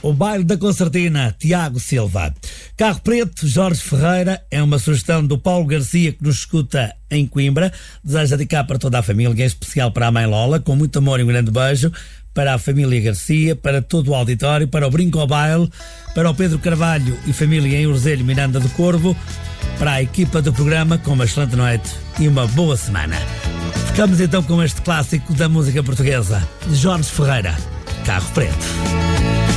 O Baile da Concertina, Tiago Silva. Carro Preto, Jorge Ferreira, é uma sugestão do Paulo Garcia, que nos escuta em Coimbra. Deseja dedicar para toda a família, em especial para a mãe Lola, com muito amor e um grande beijo. Para a família Garcia, para todo o auditório, para o Brinco ao Baile, para o Pedro Carvalho e família em Urzelho, Miranda do Corvo, para a equipa do programa, com uma excelente noite e uma boa semana. Ficamos então com este clássico da música portuguesa, de Jorge Ferreira, Carro Preto.